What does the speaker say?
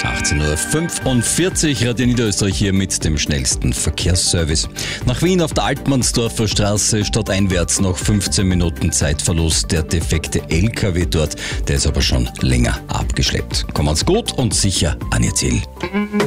18:45 Uhr, Radio Niederösterreich hier mit dem schnellsten Verkehrsservice. Nach Wien auf der Altmannsdorfer Straße stadteinwärts noch 15 Minuten Zeitverlust. Der defekte LKW dort, der ist aber schon länger abgeschleppt. Kommen's gut und sicher an Ihr Ziel.